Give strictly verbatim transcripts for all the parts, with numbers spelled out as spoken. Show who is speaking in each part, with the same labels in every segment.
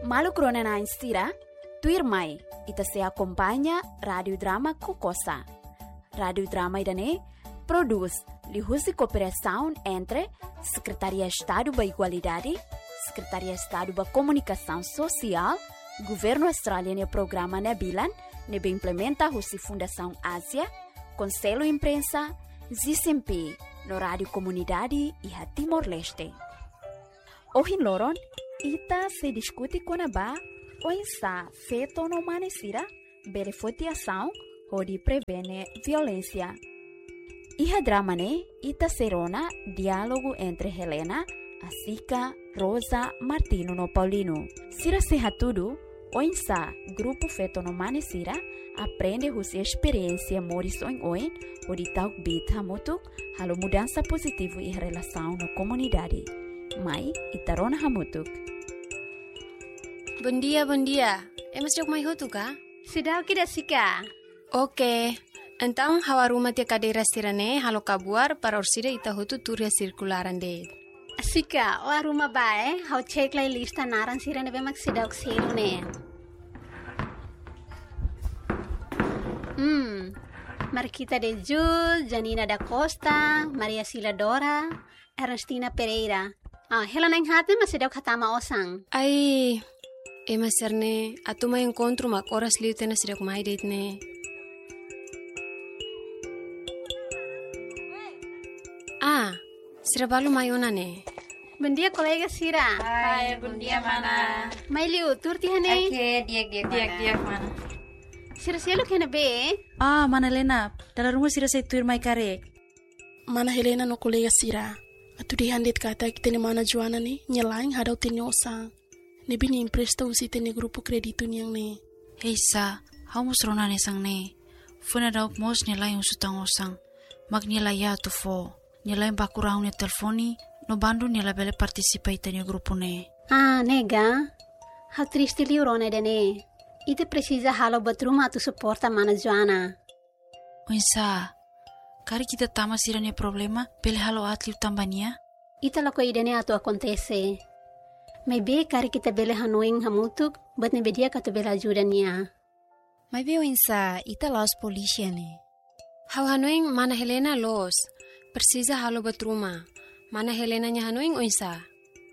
Speaker 1: Malu Kronena Instira, Tuirmai, ita se acompanha Radio Drama Kukosa. Radio Drama idane produz lihusi cooperação entre Secretaria de Estado da Igualdade, Secretaria de Estado da Comunicação Social, Governo Australiano e Programa Nebilan, nebe implementa a Fundação Ásia, Conselho Imprensa, Z C M P, no Rádio Comunidade e a Timor-Leste. Hoje, Loron, ita se discute com a ba, ou está feito no maneira, beneficiação, ou de prevenir violência. E a drama, né, ita serona diálogo entre Helena, Asica, Rosa, Martino no Paulino. Sira seja tudo, o insa grupo feito no maneira, aprende a sua experiência morison oin, o de tal bit hamutuk, halo mudança positiva em relação na comunidade. Mai, itarona hamutuk.
Speaker 2: Bom dia, bom dia. É mas mai hutuka?
Speaker 3: Sudah kita sika.
Speaker 2: Oke. Então, hawaruma tia cadeira sirane halo kabuar para orsida ita hutu turia circularan de.
Speaker 3: Sika, o aruma bae, hau cek lai lista naran sirane bemak sidak sirune. Hmm. Marquita de Jul, Janina da Costa, Maria Sila Dora, Ernestina Pereira. Ah, Helena Enhate mas sidak hatama osang.
Speaker 2: Ai, e maserne, atuma encontro mak oras liu tena sidak mai date ne. Ah, Sira balu mayona ne.
Speaker 3: Bom dia, colega Sira.
Speaker 4: Hai, bom dia, mana.
Speaker 3: Mai liu, turti hane.
Speaker 4: Oke, diak-diak, diak-diak, mana.
Speaker 3: Sira sielo kena be.
Speaker 5: Ah, mana Helena. Dalam rumah Sira saya tuir mai karek.
Speaker 6: Mana Helena no colega Sira. Atu di handit kata kita ni mana Joana ni nyelaing hadau tini osang. Ni bini impresta usi tini grupo kreditu ni yang ni.
Speaker 5: Hei sa, hau mus rona ne sang ne. Funa dauk mos nyelaing usutang osang. Mag nyelai ya tu fo. Nyelaing bakurang ne telefoni. No bandu nyela bele participa tini grupo ne.
Speaker 3: Ah, nega. Hau triste liu rona dene. Ite precisa halo batruma tu suporta mana Joana.
Speaker 5: Oinsa, kari kita tama Sira ne problema, bele halo atliu tambania?
Speaker 3: Ita lako idene atu acontece. Maybe kari kita bele hanuing hamutuk, but ne bedia katu bele ajuda niya.
Speaker 7: Maybe oinsa, ita laos polícia ne.
Speaker 2: Hau hanuing mana Helena los, precisa halo batruma. Mana Helena nya hanuing oinsa.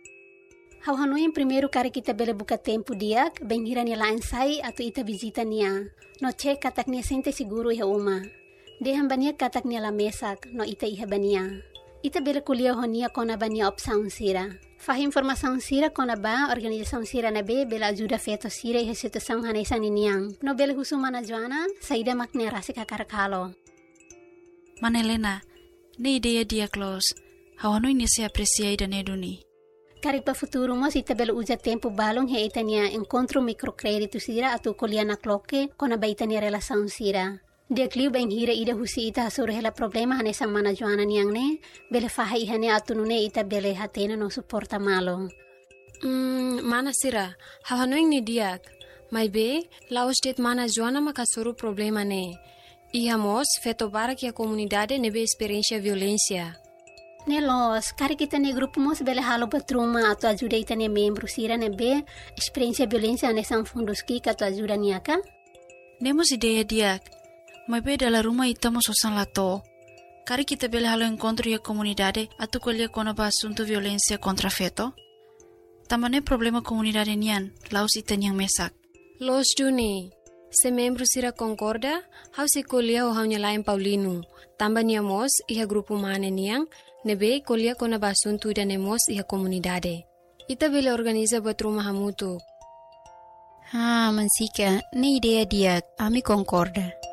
Speaker 3: Hau hanuing primeiro kari kita bele buka tempo diak, benghira niya lain sai atu ita visita niya. No cek katak niya sente seguro iha uma. Dehan bania katak niya la mesak, no ita iha bania. Ita bele kuliah honia kona bania opsaun Sira. Fah informasaun Sira kona ba organizasaun Sira na be bela ajuda feto Sira iha situasaun hanesan niniang. No bele husu mana Joana, saida makne rasi kakarakalo.
Speaker 5: Mana Helena, ne ideia dia close. Hau hanuing niya se apreciai dan eduni.
Speaker 3: Kari pa futuro mo si tabel uja tempo balong he itania encontro microcredito Sira atu koliana kloke kona ba itania relasaun Sira. Dia kliu bang hira ida husi ita hasur hela problema hane sang mana Joana niang ne bele faha ihane atu nune ita bele hatena no suporta malo.
Speaker 2: Hmm, mana Sira, hau hanuing ni diak. Mai be, lao state mana Joana makasuru problema ne. Ihamos feto barak ya comunidade nebe experiência violência.
Speaker 3: Nelos, kari kita ne grupo mos bele halo batruma atu ajuda ita ne membro Sira nebe experiência violência hane sang fundos ki atu ajuda niaka.
Speaker 5: Nemos ideia diak. Mai be dalam rumah ita mo sosan lato. Kari kita bele halo encontro ya comunidade atu kolia kona ba asunto violência contra feto. Tamane problema comunidade nian, laos ita niang mesak.
Speaker 2: Los duni. Se membro Sira concorda, hau se kolia o hau nyalain Paulino. Tamba niamos iha grupo mane niang, nebe kolia kona basuntu ida nemos iha comunidade. Ita bele organiza batruma hamutu.
Speaker 7: Ah, mansika, ne ideia dia, ami concorda.